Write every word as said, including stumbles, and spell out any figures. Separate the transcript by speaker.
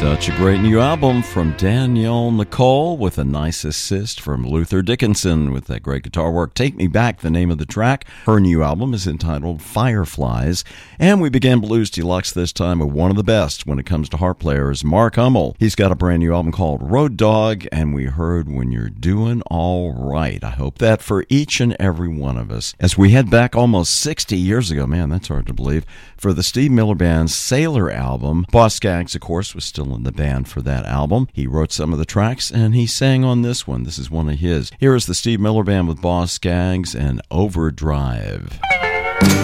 Speaker 1: Such a great new album from Danielle Nicole with a nice assist from Luther Dickinson with that great guitar work. Take Me Back, the name of the track. Her new album is entitled Fireflies. And we began Blues Deluxe this time with one of the best when it comes to harp players, Mark Hummel. He's got a brand new album called Road Dog, and we heard When You're Doing All Right. I hope that for each and every one of us. As we head back almost sixty years ago, man, that's hard to believe, for the Steve Miller Band's Sailor album. Boz Scaggs, of course, was still in the band for that album. He wrote some of the tracks, and he sang on this one. This is one of his. Here is the Steve Miller Band with Boz Scaggs and Overdrive.